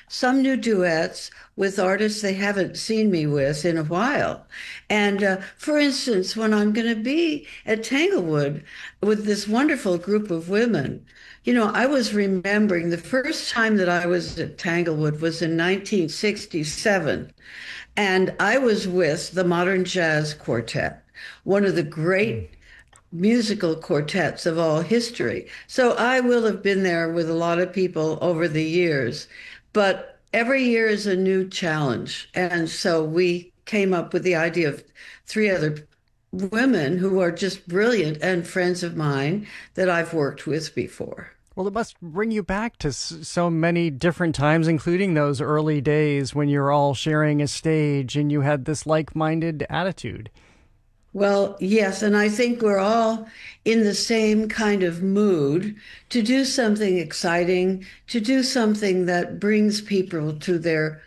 some new duets with artists they haven't seen me with in a while. And for instance, when I'm going to be at Tanglewood with this wonderful group of women, I was remembering the first time that I was at Tanglewood was in 1967. And I was with the Modern Jazz Quartet, one of the great musical quartets of all history. So I will have been there with a lot of people over the years, but every year is a new challenge. And so we came up with the idea of three other women who are just brilliant and friends of mine that I've worked with before. Well, it must bring you back to so many different times, including those early days when you're all sharing a stage and you had this like-minded attitude. Well, yes, and I think we're all in the same kind of mood to do something exciting, to do something that brings people to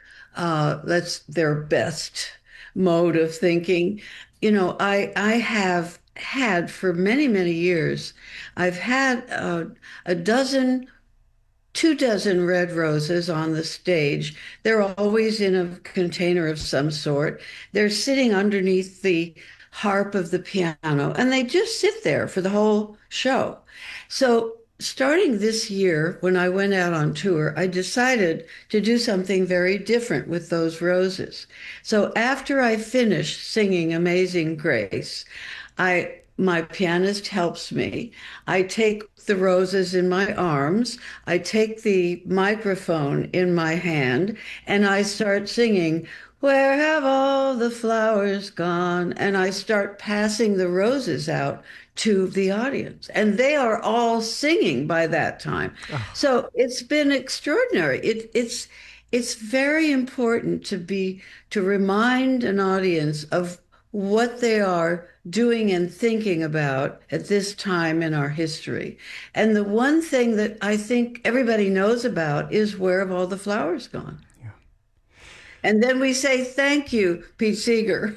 their best mode of thinking. I have had for many, many years, I've had a dozen 2 dozen red roses on the stage. They're always in a container of some sort. They're sitting underneath the harp of the piano, and they just sit there for the whole show. So, starting this year, when I went out on tour, I decided to do something very different with those roses. So, after I finished singing Amazing Grace, my pianist helps me. I take the roses in my arms, I take the microphone in my hand, and I start singing, "Where have all the flowers gone?" And I start passing the roses out to the audience. And they are all singing by that time. So it's been extraordinary. It's very important to remind an audience of what they are doing and thinking about at this time in our history. And the one thing that I think everybody knows about is where have all the flowers gone? And then we say, thank you, Pete Seeger.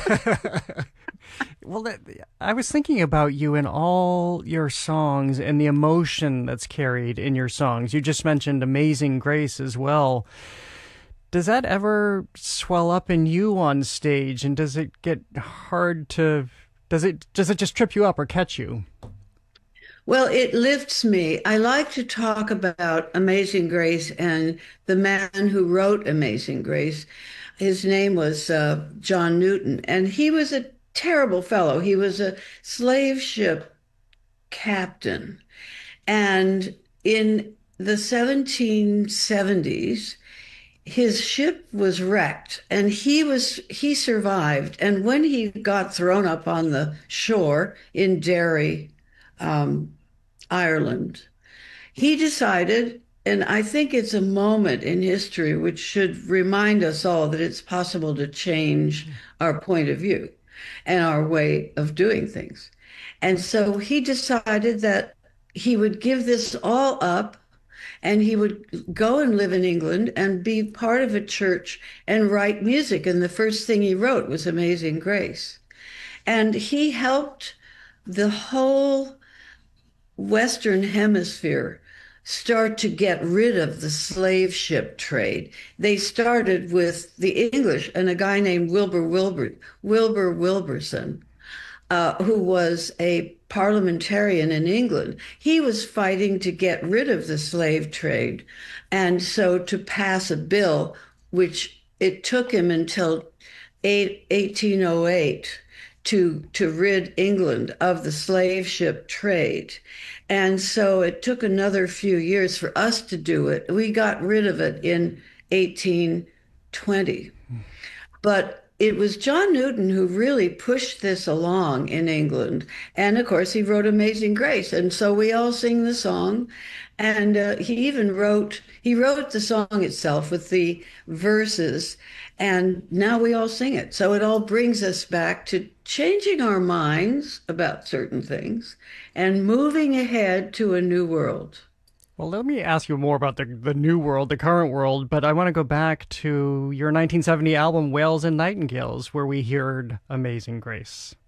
Well, I was thinking about you in all your songs and the emotion that's carried in your songs. You just mentioned Amazing Grace as well. Does that ever swell up in you on stage, and does it get hard to, does it just trip you up or catch you? Well, it lifts me. I like to talk about Amazing Grace and the man who wrote Amazing Grace. His name was John Newton, and he was a terrible fellow. He was a slave ship captain. And in the 1770s, his ship was wrecked and he survived. And when he got thrown up on the shore in Derry, Ireland, he decided, and I think it's a moment in history which should remind us all that it's possible to change our point of view and our way of doing things. And so he decided that he would give this all up and he would go and live in England and be part of a church and write music. And the first thing he wrote was Amazing Grace. And he helped the whole Western Hemisphere start to get rid of the slave ship trade. They started with the English and a guy named Wilbur Wilberson, who was a parliamentarian in England. He was fighting to get rid of the slave trade, and so to pass a bill, which it took him until 1808 to rid England of the slave ship trade. And so it took another few years for us to do it. We got rid of it in 1820. But it was John Newton who really pushed this along in England. And of course, he wrote Amazing Grace. And so we all sing the song. And he wrote the song itself with the verses. And now we all sing it. So it all brings us back to changing our minds about certain things and moving ahead to a new world. Well, let me ask you more about the new world, the current world, but I want to go back to your 1970 album, Whales and Nightingales, where we heard Amazing Grace.